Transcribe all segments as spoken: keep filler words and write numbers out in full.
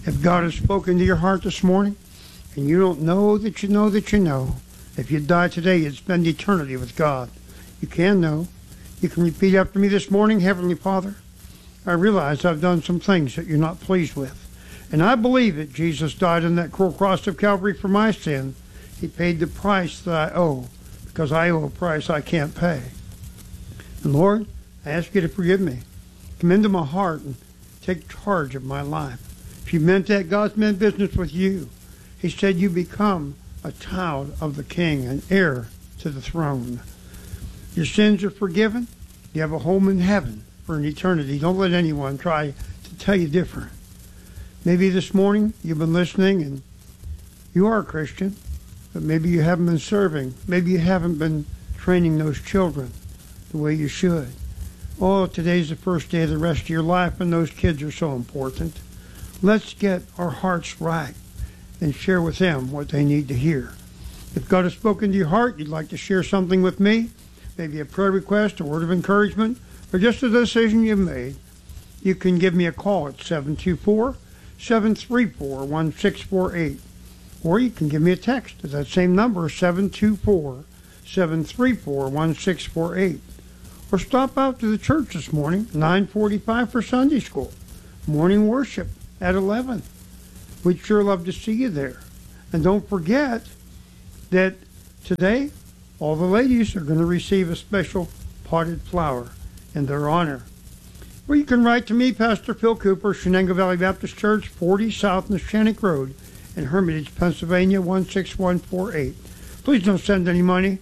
If God has spoken to your heart this morning, and you don't know that you know that you know, if you die today, you'd spend eternity with God. You can know. You can repeat after me this morning. Heavenly Father, I realize I've done some things that you're not pleased with. And I believe that Jesus died on that cruel cross of Calvary for my sin. He paid the price that I owe, because I owe a price I can't pay. And Lord, I ask you to forgive me. Come into my heart and take charge of my life. If you meant that, God's meant business with you. He said you become a child of the King, an heir to the throne. Your sins are forgiven. You have a home in heaven for an eternity. Don't let anyone try to tell you different. Maybe this morning you've been listening and you are a Christian, but maybe you haven't been serving. Maybe you haven't been training those children the way you should. Oh, today's the first day of the rest of your life, and those kids are so important. Let's get our hearts right and share with them what they need to hear. If God has spoken to your heart, you'd like to share something with me, maybe a prayer request, a word of encouragement, or just a decision you've made, you can give me a call at seven two four, seven three four, one six four eight. Or you can give me a text at that same number, seven two four, seven three four, one six four eight. Or stop out to the church this morning, nine forty-five for Sunday school. Morning worship at eleven. We'd sure love to see you there. And don't forget that today, all the ladies are going to receive a special potted flower in their honor. Or you can write to me, Pastor Phil Cooper, Shenango Valley Baptist Church, forty South Neshannock Road in Hermitage, Pennsylvania, one six one four eight. Please don't send any money.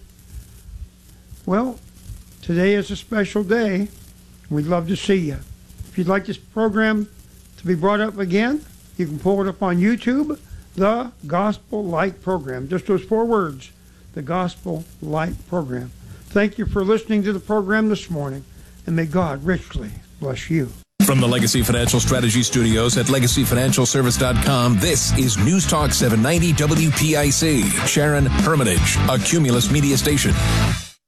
Well, today is a special day. We'd love to see you. If you'd like this program to be brought up again, you can pull it up on YouTube, The Gospel Light Program. Just those four words, The Gospel Light Program. Thank you for listening to the program this morning, and may God richly bless you. From the Legacy Financial Strategy Studios at legacy financial service dot com, this is News Talk seven ninety W P I C, Sharon, Hermitage, a Cumulus media station.